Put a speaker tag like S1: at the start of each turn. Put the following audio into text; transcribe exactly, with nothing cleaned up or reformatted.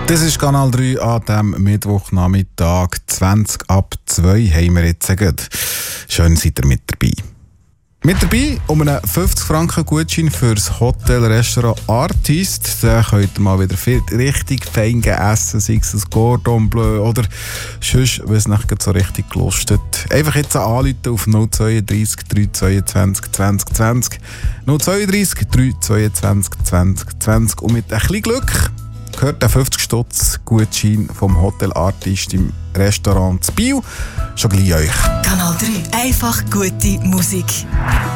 S1: Das ist Kanal drei an diesem Mittwochnachmittag. zwanzig ab zwei haben wir jetzt gesagt. Schön seid ihr mit dabei. Mit dabei um einen fünfzig Franken Gutschein für das Hotel Restaurant Artist. Da könnt ihr mal wieder viel richtig fein essen, sei es ein Cordon Bleu oder sonst, wenn es nicht so richtig gelustet. Einfach jetzt anrufen auf null zwei drei drei zweiundzwanzig zwanzig zwanzig. null zwei drei drei zweiundzwanzig zwanzig zwanzig. Und mit ein bisschen Glück gehört der fünfzig Stutz Gutschein vom Hotel Artist im Restaurant Biel schon gleich euch.
S2: Kanal drei. Einfach gute Musik.